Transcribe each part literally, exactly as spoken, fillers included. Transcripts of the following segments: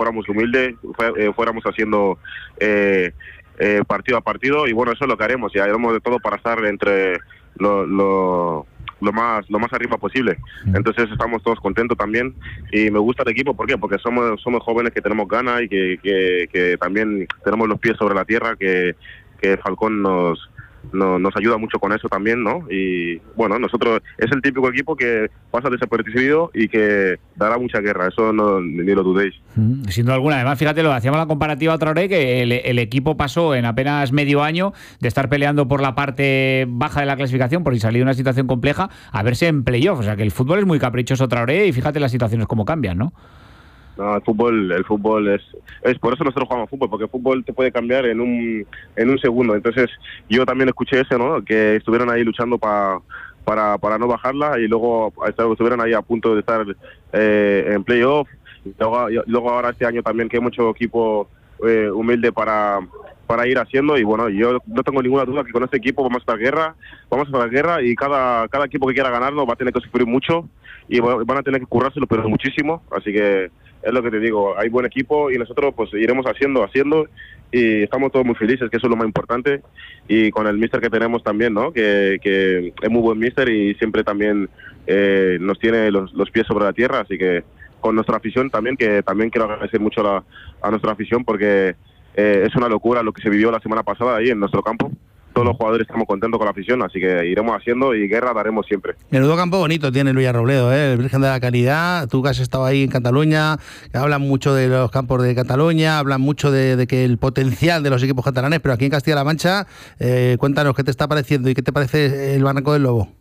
fuéramos humildes, fue, eh, fuéramos haciendo eh, eh, partido a partido, y bueno, eso es lo que haremos, y haremos de todo para estar entre lo, lo, lo más lo más arriba posible. Entonces estamos todos contentos también, y me gusta el equipo. ¿Por qué? Porque somos somos jóvenes que tenemos ganas y que, que, que también tenemos los pies sobre la tierra, que, que Falcón nos No, nos ayuda mucho con eso también, ¿no? Y bueno, nosotros es el típico equipo que pasa desapercibido y que dará mucha guerra, eso no, ni lo dudéis. Mm, sin duda alguna. Además, fíjate, lo hacíamos la comparativa otra vez, que el, el equipo pasó en apenas medio año de estar peleando por la parte baja de la clasificación, por si salía una situación compleja, a verse en playoff. O sea que el fútbol es muy caprichoso otra vez, y fíjate las situaciones cómo cambian, ¿no? No, el fútbol, el fútbol es, es por eso nosotros jugamos fútbol, porque el fútbol te puede cambiar en un en un segundo. Entonces yo también escuché eso, ¿no? Que estuvieron ahí luchando pa, para para no bajarla, y luego estuvieron ahí a punto de estar eh, en playoff. Y luego, y luego ahora este año también, que hay mucho equipo eh, humilde para para ir haciendo, y bueno, yo no tengo ninguna duda que con este equipo vamos a estar guerra, vamos a estar guerra, y cada cada equipo que quiera ganarlo va a tener que sufrir mucho, y van a tener que currárselo, pero muchísimo. Así que es lo que te digo, hay buen equipo, y nosotros pues iremos haciendo, haciendo, y estamos todos muy felices, que eso es lo más importante, y con el míster que tenemos también, ¿no? Que, que es muy buen míster, y siempre también eh, nos tiene los, los pies sobre la tierra. Así que con nuestra afición también, que también quiero agradecer mucho a, la, a nuestra afición, porque eh, es una locura lo que se vivió la semana pasada ahí en nuestro campo. Todos los jugadores estamos contentos con la afición, así que iremos haciendo, y guerra daremos siempre. Menudo campo bonito tiene el Villarrobledo, ¿eh? El Virgen de la Caridad. Tú que has estado ahí en Cataluña, hablan mucho de los campos de Cataluña, hablan mucho de, de que el potencial de los equipos catalanes, pero aquí en Castilla-La Mancha, eh, cuéntanos qué te está pareciendo y qué te parece el Barranco del Lobo.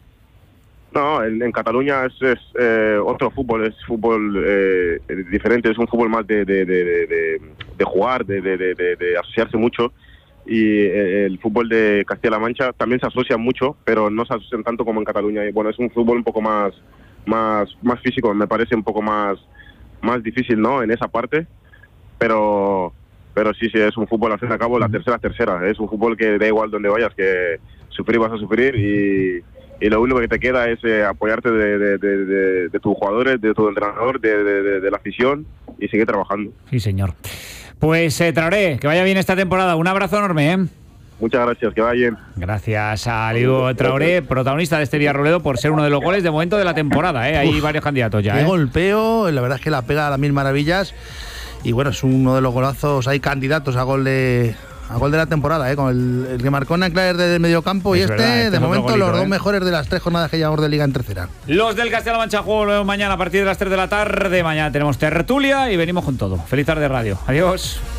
No, en, en Cataluña es, es eh, otro fútbol, es fútbol eh, diferente, es un fútbol más de, de, de, de, de jugar, de, de, de, de asociarse mucho. Y el fútbol de Castilla-La Mancha también se asocia mucho, pero no se asocian tanto como en Cataluña. Y bueno, es un fútbol un poco más más más físico, me parece un poco más más difícil, ¿no? En esa parte, pero pero sí, sí, es un fútbol, al fin y al cabo, la tercera tercera. Es un fútbol que da igual donde vayas, que sufrir vas a sufrir, y, y lo único que te queda es eh, apoyarte de, de, de, de, de tus jugadores, de tu entrenador, de, de, de, de la afición, y seguir trabajando. Sí, señor. Pues eh, Traoré, que vaya bien esta temporada. Un abrazo enorme, ¿eh? Muchas gracias, que vaya bien. Gracias a Aliu Traoré, protagonista de este Villarrobledo, por ser uno de los goles de momento de la temporada, ¿eh? Hay Uf, varios candidatos ya, qué ¿eh? golpeo, la verdad es que la pega a las mil maravillas, y bueno, es uno de los golazos. Hay candidatos a gol de a gol de la temporada, ¿eh? Con el, el que marcó Nanclair desde el mediocampo, es y este, verdad, este de momento, golito, los ¿eh? dos mejores de las tres jornadas que llevamos de Liga en tercera. Los del Castilla-La Mancha juego mañana a partir de las tres de la tarde. Mañana tenemos tertulia y venimos con todo. Feliz tarde radio. Adiós.